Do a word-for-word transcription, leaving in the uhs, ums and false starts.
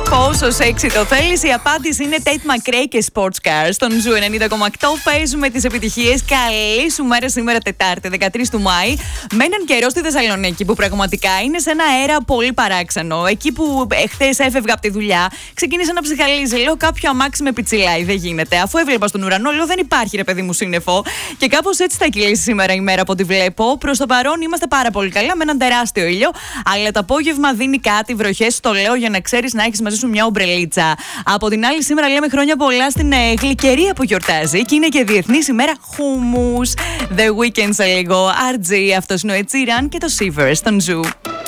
Πόσο σεξι το θέλεις? Η απάντηση είναι Tate McRae και Sports Cars. Στον Ζου ενενήντα κόμμα οκτώ παίζουμε τις επιτυχίες. Καλή σου μέρα σήμερα, Τετάρτη, δεκατρείς του Μάη. Με έναν καιρό στη Θεσσαλονίκη που πραγματικά είναι σε ένα αέρα πολύ παράξενο. Εκεί που χθες έφευγα από τη δουλειά, ξεκίνησα να ψυχαλίζει. Λέω κάποιο αμάξι με πιτσιλάει. Δεν γίνεται. Αφού έβλεπα στον ουρανό, λέω δεν υπάρχει ρε παιδί μου σύννεφο. Και κάπως έτσι θα κυλήσει σήμερα η μέρα από ό,τι βλέπω. Προς το παρόν είμαστε πάρα πολύ καλά με έναν τεράστιο ήλιο. Αλλά το απόγευμα δίνει κάτι, βροχές. Το λέω για να ξέρεις να έχεις μαζί σου μια ομπρελίτσα. Από την άλλη, σήμερα λέμε χρόνια πολλά στην ε, γλυκερία που γιορτάζει και είναι και Διεθνής ημέρα χούμους. The Weeknd σε λίγο. αρ τζι, αυτός είναι ο Ed Sheeran και το Shivers στον Ζου.